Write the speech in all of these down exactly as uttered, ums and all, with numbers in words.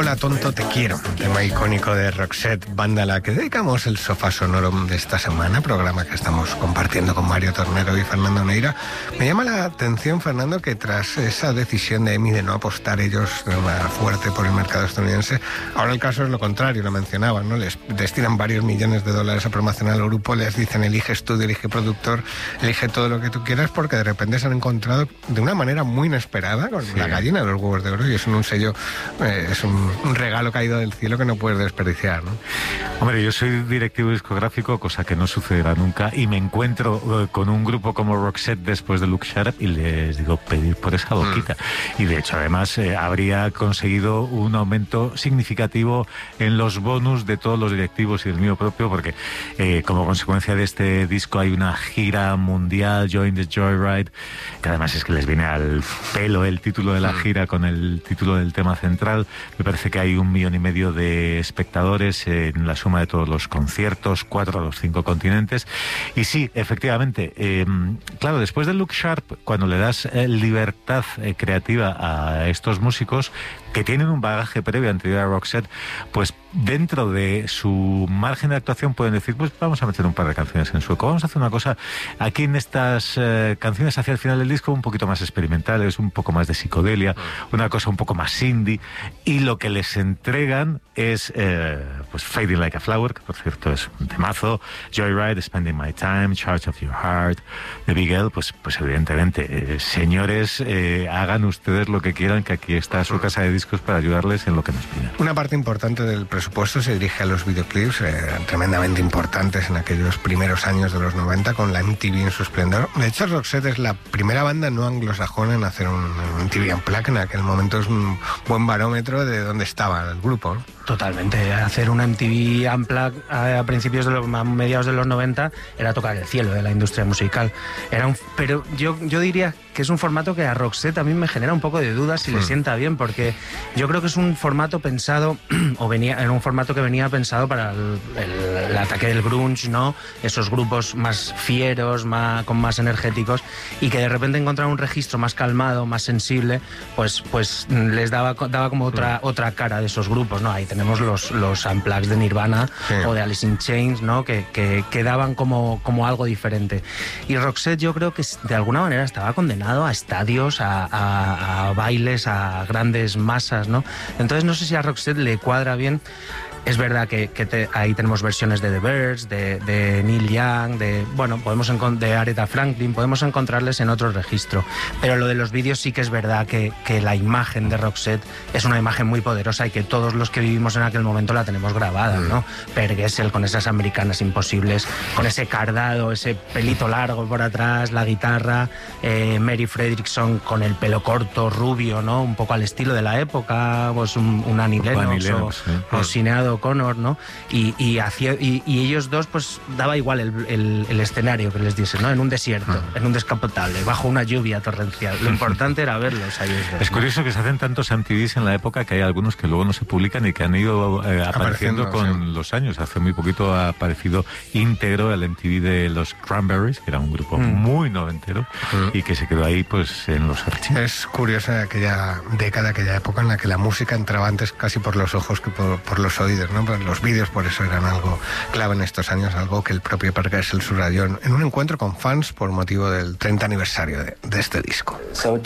Hola tonto, te quiero, tema icónico de Roxette, banda a la que dedicamos el sofá sonoro de esta semana, programa que estamos compartiendo con Mario Tornero y Fernando Neira. Me llama la atención, Fernando, que tras esa decisión de EMI de no apostar ellos de manera fuerte por el mercado estadounidense, ahora el caso es lo contrario, lo mencionaban, ¿no? Les destinan varios millones de dólares a promocionar al grupo, les dicen elige estudio, elige productor, elige todo lo que tú quieras, porque de repente se han encontrado de una manera muy inesperada con sí. la gallina de los huevos de oro, y es un sello, eh, es un, un regalo caído del cielo que no puedes desperdiciar, ¿no? Hombre, yo soy directivo discográfico, cosa que no sucederá nunca, y me encuentro uh, con un grupo como Roxette después de Look Sharp y les digo pedir por esa boquita. Mm. Y de hecho, además, eh, habría conseguido un aumento significativo en los bonus de todos los directivos y el mío propio, porque eh, como consecuencia de este disco hay una gira mundial, Join the Joyride, que además es que les viene al pelo el título de la gira con el título del tema central. Me parece que hay un millón y medio de espectadores en la suma de todos los conciertos, cuatro a los cinco continentes. Y sí, efectivamente, eh, claro, después de Look Sharp, cuando le das eh, libertad eh, creativa a estos músicos que tienen un bagaje previo anterior a Roxette, pues dentro de su margen de actuación pueden decir, pues vamos a meter un par de canciones en sueco, vamos a hacer una cosa aquí en estas eh, canciones hacia el final del disco un poquito más experimentales, un poco más de psicodelia, una cosa un poco más indie, y lo que les entregan es eh, pues Fading Like a Flower, que por cierto es un temazo, Joyride, Spending My Time, Charge of Your Heart, The Big L, pues, pues evidentemente, eh, señores, eh, hagan ustedes lo que quieran, que aquí está su casa de discos para ayudarles en lo que nos pidan. Una parte importante del presupuesto se dirige a los videoclips, eh, tremendamente importantes en aquellos primeros años de los noventa, con la M T V en su esplendor. De hecho, Roxette es la primera banda no anglosajona en hacer un M T V Unplugged. En aquel momento es un buen barómetro de dónde estaba el grupo, ¿no? Totalmente. Hacer una M T V Unplugged a principios de los a mediados de los noventa era tocar el cielo de la industria musical. Era un, pero yo, yo diría que es un formato que a Roxette también me genera un poco de dudas si sí. le sienta bien, porque yo creo que es un formato pensado, o venía, era un formato que venía pensado para el, el, el ataque del grunge, ¿no? Esos grupos más fieros, más, con más energéticos, y que de repente encontrar un registro más calmado, más sensible, pues, pues les daba, daba como otra, sí. otra cara de esos grupos, ¿no? Ahí tenemos los, los Unplugged de Nirvana sí. o de Alice in Chains, ¿no? Que, que, que daban como, como algo diferente. Y Roxette yo creo que de alguna manera estaba condenado a estadios, a, a, a bailes, a grandes masas, ¿no? Entonces no sé si a Roxette le cuadra bien. Es verdad que, que te, ahí tenemos versiones de The Byrds, de, de Neil Young, de, bueno, podemos de Aretha Franklin, podemos encontrarles en otro registro. Pero lo de los vídeos sí que es verdad que, que la imagen de Roxette es una imagen muy poderosa y que todos los que vivimos en aquel momento la tenemos grabada, ¿no? Per Gessle con esas americanas imposibles, con ese cardado, ese pelito largo por atrás, la guitarra, eh, Mary Fredriksson con el pelo corto, rubio, ¿no? Un poco al estilo de la época, pues un, un Annie Lennox o, sí. o Sinead O'Connor, ¿no? Y, y, hacía, y, y ellos dos, pues daba igual el, el, el escenario que les diese, ¿no? En un desierto, uh-huh. en un descapotable, bajo una lluvia torrencial. Lo importante era verlos a ellos dos. Es curioso que se hacen tantos M T Vs en la época que hay algunos que luego no se publican y que han ido eh, apareciendo con sí. los años. Hace muy poquito ha aparecido íntegro el M T V de los Cranberries, que era un grupo mm. muy noventero mm. y que se quedó ahí pues en los archivos. Es curiosa aquella década, aquella época en la que la música entraba antes casi por los ojos que por, por los oídos, ¿no? Pero los vídeos por eso eran algo clave en estos años, algo que el propio Per Gessle subrayó en un encuentro con fans por motivo del treinta aniversario de, de este disco.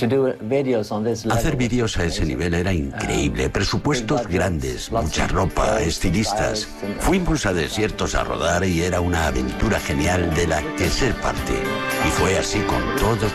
Hacer vídeos a ese nivel era increíble, presupuestos grandes, mucha ropa, estilistas. Fuimos a desiertos a rodar y era una aventura genial de la que ser parte. Y fue así con todos